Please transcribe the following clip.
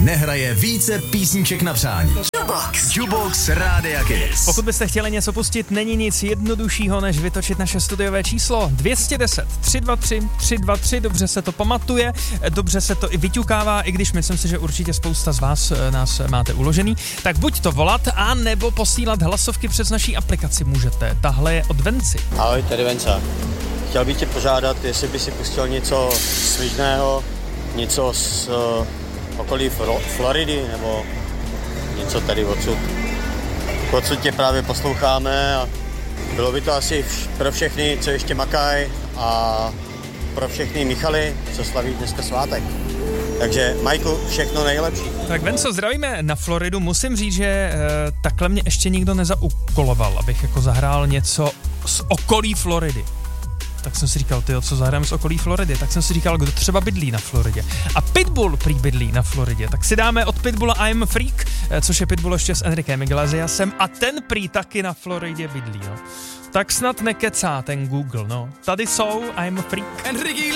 nehraje více písniček na přání. Jukebox Rádia Kiss. Pokud byste chtěli něco pustit, není nic jednoduššího, než vytočit naše studiové číslo 210 323 323, dobře se to pamatuje, dobře se to i vyťukává, i když myslím si, že určitě spousta z vás nás máte uložený, tak buď to volat, a nebo posílat hlasovky přes naší aplikaci můžete. Tahle je od Venci. Ahoj, tady Venca. Chtěl bych tě požádat, jestli by si pustil něco svižného, něco z okolí Floridy, nebo něco tady odsud tě právě posloucháme a bylo by to asi pro všechny, co ještě makají a pro všechny Michaly, co slaví dneska svátek. Takže Majku, všechno nejlepší. Tak Venco, zdravíme na Floridu. Musím říct, že takhle mě ještě nikdo nezaúkoloval, abych jako zahrál něco z okolí Floridy. Tak jsem si říkal, co zahrajeme z okolí Floridy, tak jsem si říkal, kdo třeba bydlí na Floridě. A Pitbull prý bydlí na Floridě, tak si dáme od Pitbulla I'm a Freak, což je Pitbull ještě s Enriquem Iglesiasem, a ten prý taky na Floridě bydlí, no. Tak snad nekecá ten Google, no. Tady jsou I'm a Freak.